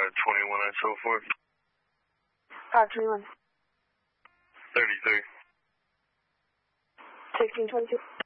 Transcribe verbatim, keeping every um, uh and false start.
five twenty-one and so forth. five twenty-one. thirty-three. sixteen twenty-two.